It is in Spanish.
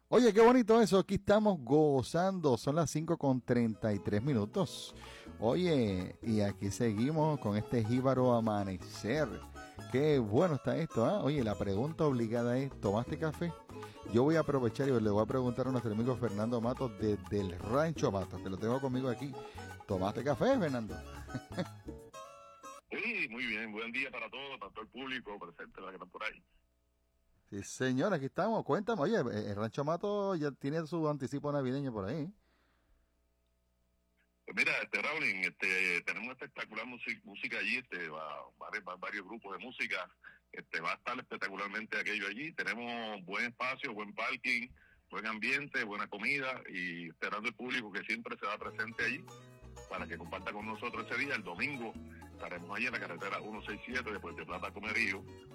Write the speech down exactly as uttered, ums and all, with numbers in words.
Oye, qué bonito eso. Aquí estamos gozando. Son las cinco con treinta y tres minutos. Oye, y aquí seguimos con este jíbaro amanecer. Qué bueno está esto, ¿ah? Oye, la pregunta obligada es, ¿tomaste café? Yo voy a aprovechar y le voy a preguntar a nuestro amigo Fernando Matos desde el Rancho Matos, que lo tengo conmigo aquí. ¿Tomaste café, Fernando? Sí, muy bien. Buen día para todos, para todo el público presente, la que están por ahí. Sí, señor, aquí estamos. Cuéntame, oye, el Rancho Matos ya tiene su anticipo navideño por ahí. Pues mira, este Raulín, este, tenemos espectacular música, música allí, este, va, va, va- varios grupos de música, este, va a estar espectacularmente aquello allí. Tenemos buen espacio, buen parking, buen ambiente, buena comida y esperando el público que siempre se da presente allí para que comparta con nosotros ese día. El domingo estaremos allí en la carretera ciento sesenta y siete de Puerto Plata a Comerío,